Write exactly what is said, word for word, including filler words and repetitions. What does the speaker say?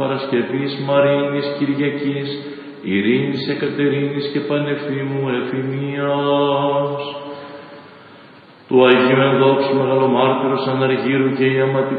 Παρασκευής, Μαρίνης, Κυριακής, Ειρήνης, Εκατερίνης και Πανεφήμου Εφημίας, του Αγίου Ενδόξου Μεγαλομάρτυρος Αναργύρου και η